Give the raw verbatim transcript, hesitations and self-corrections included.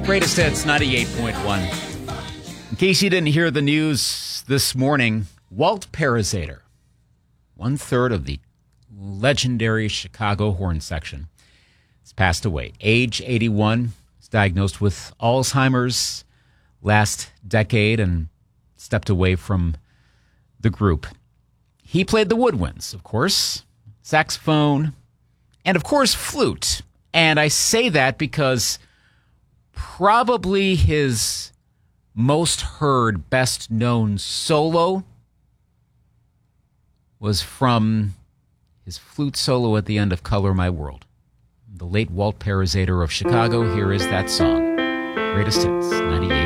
Greatest Hits ninety-eight point one. In case you didn't hear the news this morning, Walt Parazaider, one-third of the legendary Chicago horn section, has passed away. Age eighty-one, was diagnosed with Alzheimer's last decade and stepped away from the group. He played the woodwinds, of course, saxophone, and of course flute. And I say that because probably his most heard, best known solo was from his flute solo at the end of Color My World. The late Walt Parazaider of Chicago, here is that song. Greatest Hits, ninety-eight.